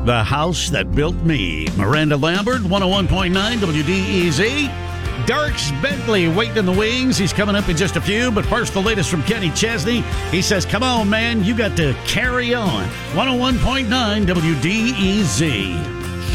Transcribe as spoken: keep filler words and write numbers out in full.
The House That Built Me. Miranda Lambert, one oh one point nine W D E Z. Darks Bentley waiting in the wings. He's coming up in just a few, but first the latest from Kenny Chesney. He says, come on, man, you got to carry on. one oh one point nine W D E Z.